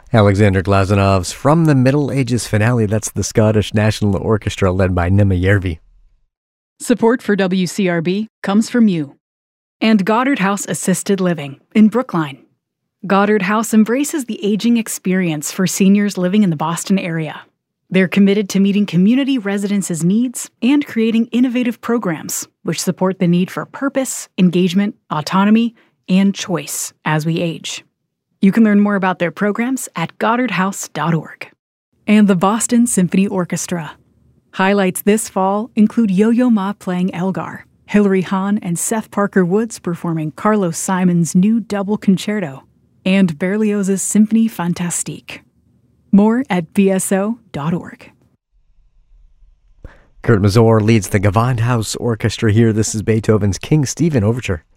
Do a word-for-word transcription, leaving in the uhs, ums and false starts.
Alexander Glazanov's From the Middle Ages finale. That's the Scottish National Orchestra led by Nima Järvi. Support for W C R B comes from you and Goddard House Assisted Living in Brookline. Goddard House embraces the aging experience for seniors living in the Boston area. They're committed to meeting community residents' needs and creating innovative programs which support the need for purpose, engagement, autonomy, and choice as we age. You can learn more about their programs at goddard house dot org. And the Boston Symphony Orchestra. Highlights this fall include Yo-Yo Ma playing Elgar, Hilary Hahn and Seth Parker Woods performing Carlos Simon's new double concerto, and Berlioz's Symphonie Fantastique. More at b s o dot org. Kurt Masur leads the Gewandhaus Orchestra here. This is Beethoven's King Stephen Overture.